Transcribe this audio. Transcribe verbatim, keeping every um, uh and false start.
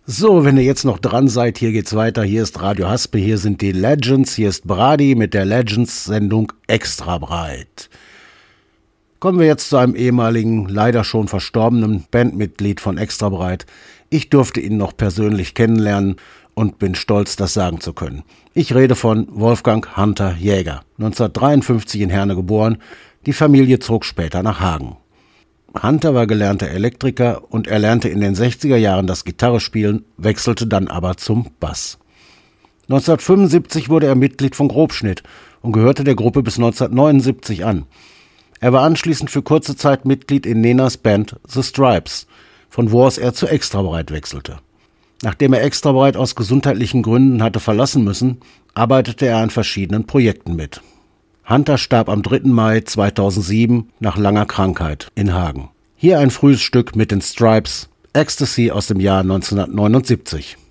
So, wenn ihr jetzt noch dran seid, hier geht's weiter. Hier ist Radio Haspe, hier sind die Legends, hier ist Brady mit der Legends-Sendung Extra breit. Kommen wir jetzt zu einem ehemaligen, leider schon verstorbenen Bandmitglied von Extra breit. Ich durfte ihn noch persönlich kennenlernen und bin stolz, das sagen zu können. Ich rede von Wolfgang Hunter Jäger, neunzehnhundertdreiundfünfzig in Herne geboren. Die Familie zog später nach Hagen. Hunter war gelernter Elektriker und erlernte in den sechziger Jahren das Gitarrespielen, wechselte dann aber zum Bass. neunzehnhundertfünfundsiebzig wurde er Mitglied von Grobschnitt und gehörte der Gruppe bis neunzehnhundertneunundsiebzig an. Er war anschließend für kurze Zeit Mitglied in Nenas Band The Stripes, von wo aus er zu Extra breit wechselte. Nachdem er Extra breit aus gesundheitlichen Gründen hatte verlassen müssen, arbeitete er an verschiedenen Projekten mit. Hunter starb am dritten Mai zweitausendsieben nach langer Krankheit in Hagen. Hier ein frühes Stück mit den Stripes, Ecstasy aus dem Jahr neunzehnhundertneunundsiebzig.